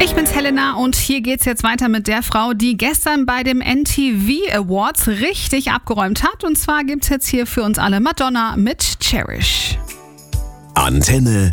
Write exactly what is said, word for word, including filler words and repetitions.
Ich bin's Helena und hier geht's jetzt weiter mit der Frau, die gestern bei dem M T V Awards richtig abgeräumt hat. Und zwar gibt's jetzt hier für uns alle Madonna mit Cherish. Antenne